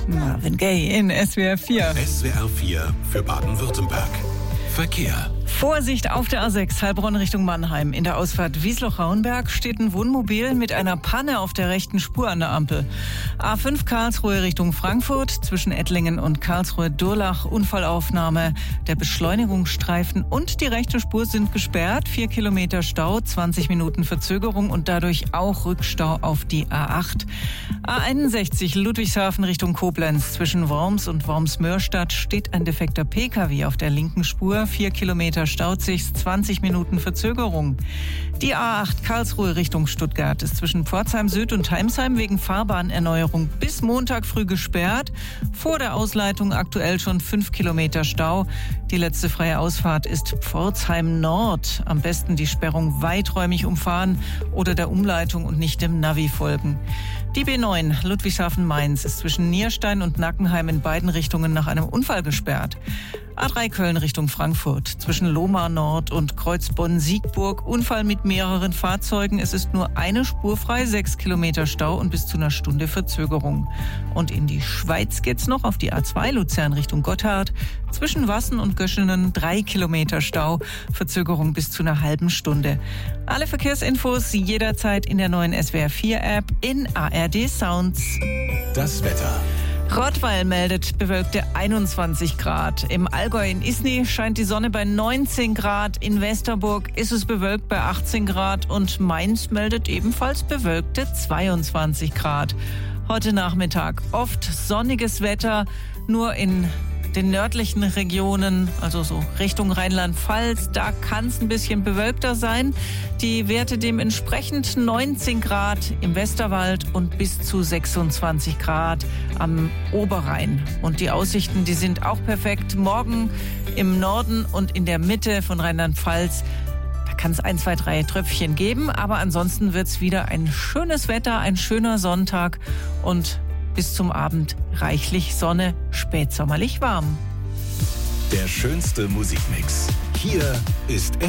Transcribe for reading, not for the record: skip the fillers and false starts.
Marvin Gaye in SWR 4. SWR 4 für Baden-Württemberg. Verkehr. Vorsicht auf der A6 Heilbronn Richtung Mannheim. In der Ausfahrt Wiesloch-Rauenberg steht ein Wohnmobil mit einer Panne auf der rechten Spur an der Ampel. A5 Karlsruhe Richtung Frankfurt zwischen Ettlingen und Karlsruhe-Durlach. Unfallaufnahme. Der Beschleunigungsstreifen und die rechte Spur sind gesperrt. 4 Kilometer Stau, 20 Minuten Verzögerung und dadurch auch Rückstau auf die A8. A61 Ludwigshafen Richtung Koblenz. Zwischen Worms und Worms-Mörstadt steht ein defekter Pkw auf der linken Spur. 4 Kilometer staut sich, 20 Minuten Verzögerung. Die A8 Karlsruhe Richtung Stuttgart ist zwischen Pforzheim Süd und Heimsheim wegen Fahrbahnerneuerung bis Montag früh gesperrt. Vor der Ausleitung aktuell schon 5 Kilometer Stau. Die letzte freie Ausfahrt ist Pforzheim Nord. Am besten die Sperrung weiträumig umfahren oder der Umleitung und nicht dem Navi folgen. Die B9 Ludwigshafen-Mainz ist zwischen Nierstein und Nackenheim in beiden Richtungen nach einem Unfall gesperrt. A3 Köln Richtung Frankfurt zwischen Lohmar Nord und Kreuzbonn-Siegburg. Unfall mit mehreren Fahrzeugen. Es ist nur eine Spur frei, 6 Kilometer Stau und bis zu einer Stunde Verzögerung. Und in die Schweiz geht's noch auf die A2 Luzern Richtung Gotthard. Zwischen Wassen und Göschenen 3 Kilometer Stau, Verzögerung bis zu einer halben Stunde. Alle Verkehrsinfos jederzeit in der neuen SWR 4 App in ARD Sounds. Das Wetter. Rottweil meldet bewölkte 21 Grad. Im Allgäu in Isny scheint die Sonne bei 19 Grad. In Westerburg ist es bewölkt bei 18 Grad. Und Mainz meldet ebenfalls bewölkte 22 Grad. Heute Nachmittag oft sonniges Wetter, nur in den nördlichen Regionen, also so Richtung Rheinland-Pfalz, da kann es ein bisschen bewölkter sein. Die Werte dementsprechend 19 Grad im Westerwald und bis zu 26 Grad am Oberrhein. Und die Aussichten, die sind auch perfekt. Morgen im Norden und in der Mitte von Rheinland-Pfalz, da kann es 1, 2, 3 Tröpfchen geben, aber ansonsten wird es wieder ein schönes Wetter, ein schöner Sonntag und bis zum Abend reichlich Sonne, spätsommerlich warm. Der schönste Musikmix. Hier ist